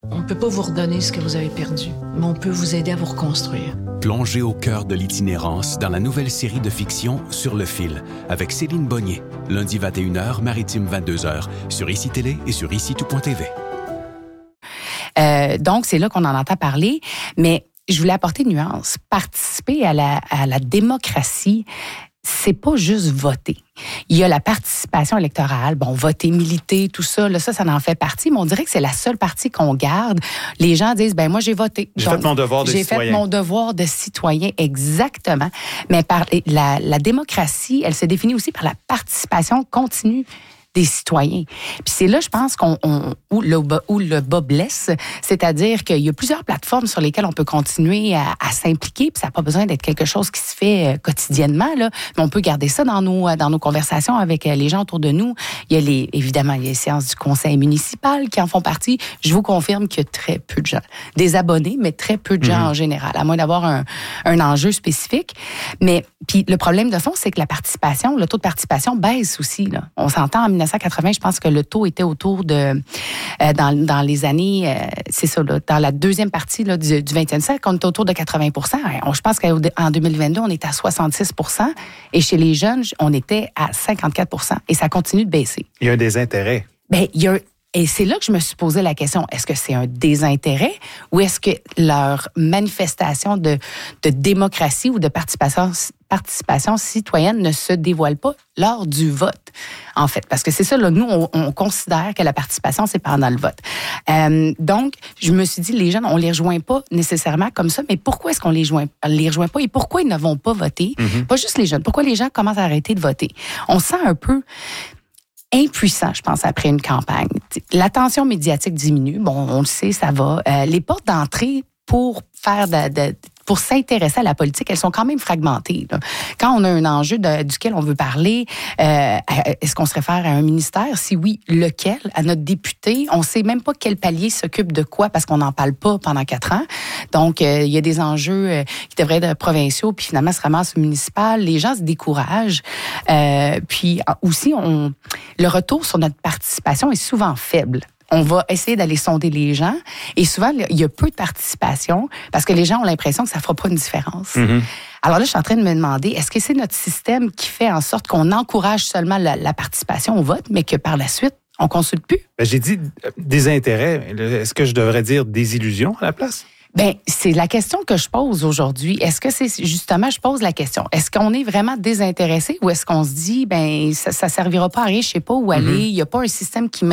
On ne peut pas vous redonner ce que vous avez perdu, mais on peut vous aider à vous reconstruire. Plongez au cœur de l'itinérance dans la nouvelle série de fiction Sur le fil, avec Céline Bonnier, lundi 21h, maritime 22h, sur ICI Télé et sur ICI-tout.tv. Donc, c'est là qu'on en entend parler, mais je voulais apporter une nuance. Participer à la démocratie, c'est pas juste voter. Il y a la participation électorale, voter, militer, tout ça, là, ça en fait partie, mais on dirait que c'est la seule partie qu'on garde. Les gens disent, moi, j'ai voté. J'ai fait mon devoir de citoyen. J'ai fait mon devoir de citoyen, exactement. Mais par la démocratie, elle se définit aussi par la participation continue des citoyens. Puis c'est là, je pense, où le bas blesse, c'est-à-dire qu'il y a plusieurs plateformes sur lesquelles on peut continuer à s'impliquer, puis ça n'a pas besoin d'être quelque chose qui se fait quotidiennement, là, mais on peut garder ça dans nos conversations avec les gens autour de nous. Il y a évidemment, il y a les séances du conseil municipal qui en font partie. Je vous confirme qu'il y a très peu de gens, des abonnés, mais très peu de gens en général, à moins d'avoir un enjeu spécifique. Mais puis le problème de fond, c'est que le taux de participation baisse aussi, là. On s'entend en 1980, je pense que le taux était autour de, dans les années, c'est ça, là, dans la deuxième partie là, du 20e siècle, on était autour de 80 %. Je pense qu'en 2022, on était à 66 % et chez les jeunes, on était à 54 % et ça continue de baisser. Il y a un désintérêt. Et c'est là que je me suis posé la question, est-ce que c'est un désintérêt ou est-ce que leur manifestation de démocratie ou de participation citoyenne ne se dévoile pas lors du vote, en fait? Parce que c'est ça, là, nous, on considère que la participation, c'est pendant le vote. Donc, je me suis dit, les jeunes, on les rejoint pas nécessairement comme ça, mais pourquoi est-ce qu'on les rejoint pas et pourquoi ils ne vont pas voter? Pas juste les jeunes. Pourquoi les gens commencent à arrêter de voter? On se sent un peu impuissant, je pense, après une campagne. L'attention médiatique diminue. On le sait, ça va. Les portes d'entrée pour faire pour s'intéresser à la politique, elles sont quand même fragmentées, là. Quand on a un enjeu duquel on veut parler, est-ce qu'on se réfère à un ministère? Si oui, lequel? À notre député? On ne sait même pas quel palier s'occupe de quoi parce qu'on n'en parle pas pendant 4 ans. Donc, il y a des enjeux qui devraient être provinciaux, puis finalement se ramassent au municipal. Les gens se découragent. Puis aussi, le retour sur notre participation est souvent faible. On va essayer d'aller sonder les gens et souvent, il y a peu de participation parce que les gens ont l'impression que ça ne fera pas une différence. Alors là, je suis en train de me demander, est-ce que c'est notre système qui fait en sorte qu'on encourage seulement la participation au vote, mais que par la suite, on ne consulte plus? J'ai dit des intérêts. Est-ce que je devrais dire des illusions à la place? C'est la question que je pose aujourd'hui. Est-ce que c'est justement, je pose la question, est-ce qu'on est vraiment désintéressé ou est-ce qu'on se dit, ça servira pas à rien, je sais pas où aller, il y a pas un système qui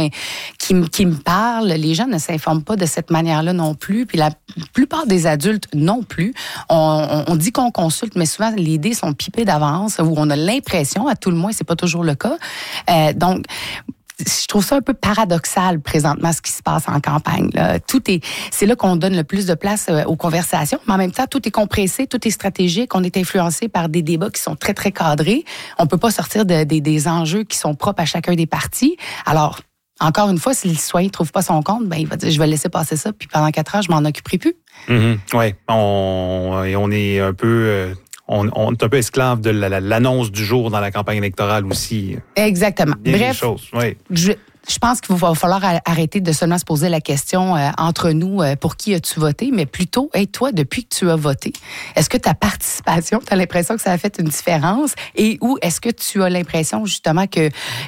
me parle, les gens ne s'informent pas de cette manière-là non plus, puis la plupart des adultes non plus. On dit qu'on consulte, mais souvent les dés sont pipés d'avance ou on a l'impression, à tout le moins, c'est pas toujours le cas. Donc, je trouve ça un peu paradoxal présentement ce qui se passe en campagne, là. C'est là qu'on donne le plus de place aux conversations, mais en même temps tout est compressé, tout est stratégique, on est influencé par des débats qui sont très très cadrés. On peut pas sortir des enjeux qui sont propres à chacun des partis. Alors encore une fois, si le citoyen ne trouve pas son compte, il va dire je vais laisser passer ça, puis pendant 4 ans je m'en occuperai plus. Oui, on est un peu on est un peu esclave de l'annonce du jour dans la campagne électorale aussi. Exactement. Bref, choses, oui. Je pense qu'il va falloir arrêter de seulement se poser la question entre nous, pour qui as-tu voté, mais plutôt, toi, depuis que tu as voté, est-ce que ta participation, tu as l'impression que ça a fait une différence et ou est-ce que tu as l'impression justement que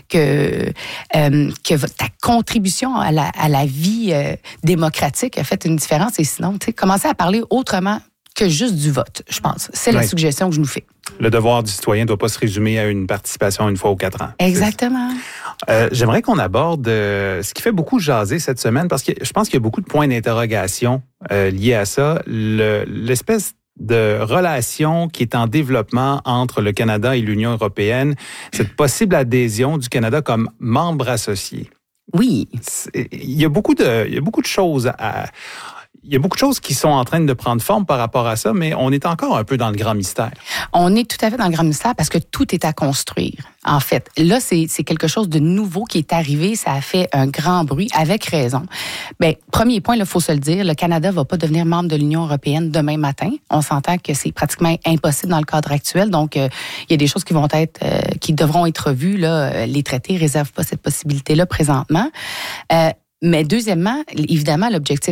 ta contribution à la vie démocratique a fait une différence et sinon, tu sais, commencer à parler autrement que juste du vote, je pense. C'est la suggestion que je nous fais. Le devoir du citoyen ne doit pas se résumer à une participation une fois aux 4 ans. Exactement. J'aimerais qu'on aborde ce qui fait beaucoup jaser cette semaine, parce que je pense qu'il y a beaucoup de points d'interrogation liés à ça. L'espèce de relation qui est en développement entre le Canada et l'Union européenne, cette possible adhésion du Canada comme membre associé. Oui. Il y a beaucoup de choses Il y a beaucoup de choses qui sont en train de prendre forme par rapport à ça, mais on est encore un peu dans le grand mystère. On est tout à fait dans le grand mystère parce que tout est à construire. En fait, là, c'est quelque chose de nouveau qui est arrivé. Ça a fait un grand bruit, avec raison. Premier point, il faut se le dire, le Canada va pas devenir membre de l'Union européenne demain matin. On s'entend que c'est pratiquement impossible dans le cadre actuel. Donc, il y a des choses qui devront être vues. Là, les traités réservent pas cette possibilité-là présentement. Mais deuxièmement, évidemment, l'objectif